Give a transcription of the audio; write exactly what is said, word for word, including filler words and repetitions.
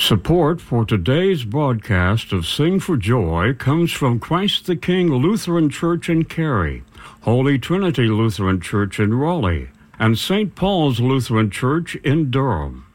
Support for today's broadcast of Sing for Joy comes from Christ the King Lutheran Church in Cary, Holy Trinity Lutheran Church in Raleigh, and Saint Paul's Lutheran Church in Durham.